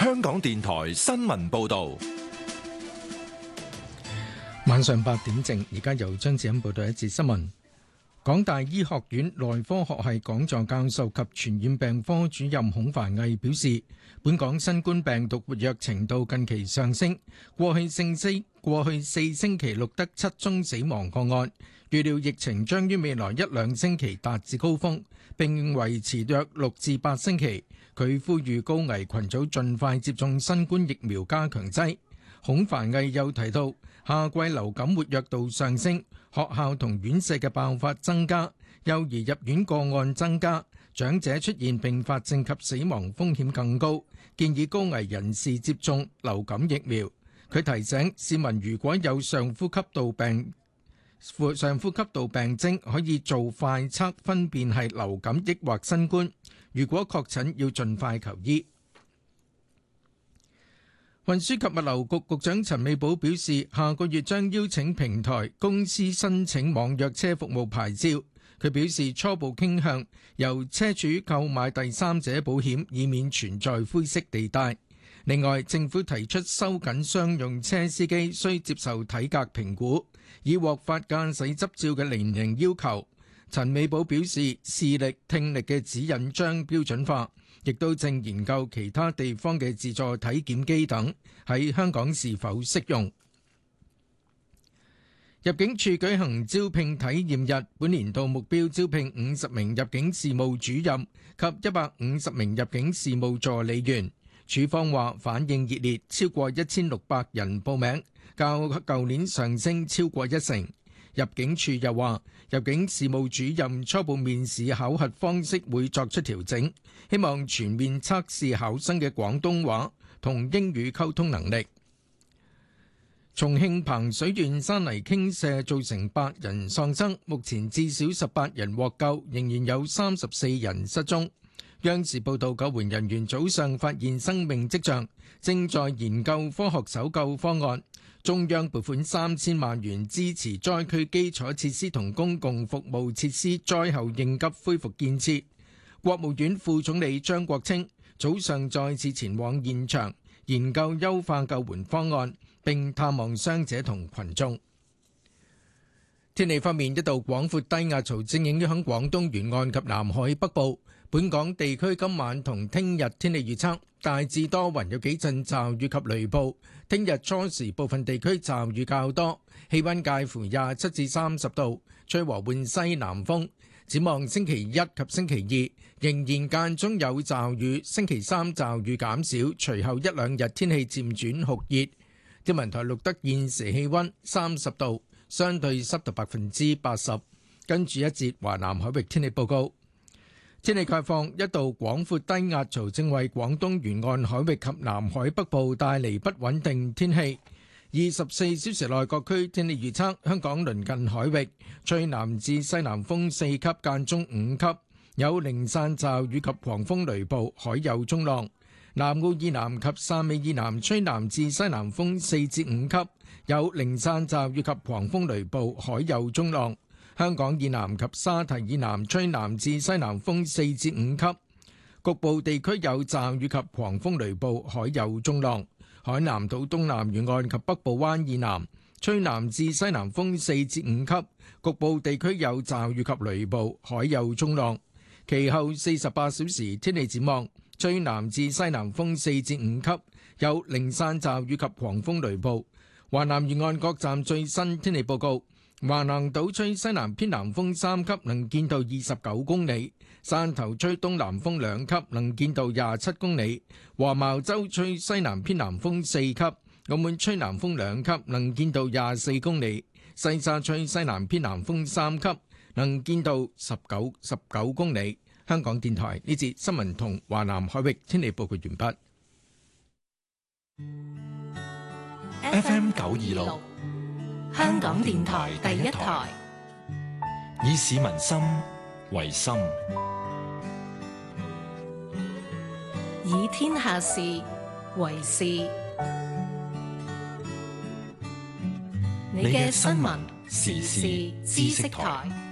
香港電台新聞報道。 晚上8點正，而家由張子欣報道一節新聞。港大醫學院內科學系講座教授及傳染病科主任孔繁毅表示，本港新冠病毒活躍程度近期上升，過去4星期錄得7宗死亡個案，預料疫情將於未來1-2星期達至高峰，並維持約6至8星期。佢呼籲高危群組盡快接種新冠疫苗加強劑。孔繁毅又提到，夏季流感活躍度上升，學校同院舍嘅爆發增加，幼兒入院個案增加，長者出現併發症及死亡風險更高，建議高危人士接種流感疫苗。佢提醒市民，如果有上呼吸道病徵，可以做快測分辨係流感抑或新冠，如果確診要盡快求醫。運輸及物流局局長陳美寶表示，下個月將邀請平台公司申請網約車服務牌照。佢表示初步傾向由車主購買第三者保險，以免存在灰色地帶。另外，政府提出收緊商用車司機需接受體格評估，以獲發駕駛執照嘅年齡要求。陳美寶表示，視力、聽力嘅指引將標準化，亦都正研究其他地方嘅自助體檢機等喺香港是否適用。入境處舉行招聘體驗日，本年度目標招聘50名入境事務主任及150名入境事務助理員。處方話反應熱烈，超過1600人報名，較舊年上升超過1成。入境處又話，入境事務主任初步面試考核方式會作出調整，希望全面測試考生嘅廣東話同英語溝通能力。重慶彭水縣山泥傾瀉造成8人喪生，目前至少18人獲救，仍然有34人失蹤。央視報道，救援人員早上發現生命跡象，正在研究科學搜救方案。中央撥款3000萬元支持災區基礎設施同公共服務設施災後應急恢復建設。國務院副總理張國清早上再次前往現場，研究優化救援方案，並探望傷者同群眾。天氣方面，一道廣闊低壓槽正影響廣東沿岸及南海北部。本港地區今晚同聽日天氣預測，大致多雲，有幾陣驟雨及雷暴。聽日初時部分地區驟雨較多，氣溫介乎27至30度，吹和緩西南風。展望星期一及星期二仍然間中有驟雨，星期三驟雨減少，隨後1-2日天氣漸轉酷熱。天文台錄得現時氣溫30度，相對濕度80%。跟住一節華南海域天氣報告。天氣概況，一道廣闊低壓槽正為廣東沿岸海域及南海北部帶嚟不穩定天氣。24小時內各區天氣預測，香港鄰近海域吹南至西南風4級，間中5級，有零散驟雨及狂風雷暴，海有中浪。南澳以南及汕尾以南吹南至西南風4至5級，有零散驟雨及狂風雷暴，海有中浪。香港以南及沙堤以南吹南至西南風4至5級，局部地區有驟雨及狂風雷暴，海有中浪。海南島東南沿岸及北部灣以南吹南至西南風4至5級，局部地區有驟雨及雷暴，海有中浪。其後48小時天氣展望，吹南至西南風4至5級，有零散驟雨及狂風雷暴。華南沿岸各站最新天氣報告。華南島吹西南偏南風3級，能見度29公里；汕頭吹東南風2級，能見度27公里；黃茅洲吹西南偏南風4級，澳門吹南風2級，能見度24公里；西沙吹西南偏南風3級，能見度19公里。香港電台呢節新聞同華南海域天氣報告完畢。FM 926。 香港電台第一台， 以市民心為心， 以天下事為事。你嘅新聞時事知識台。